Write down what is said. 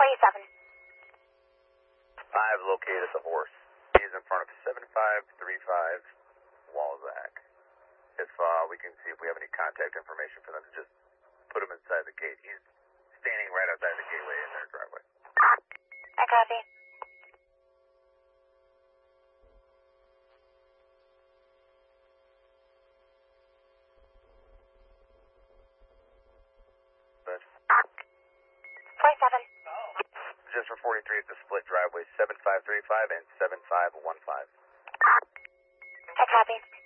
27. 5 located the horse. He's in front of 7535 Walzak. If we can see if we have any contact information for them to just put him inside the gate. He's standing right outside the gateway in their driveway. I copy. But 27. just for 43, it's a split driveway, 7535 and 7515. I copy.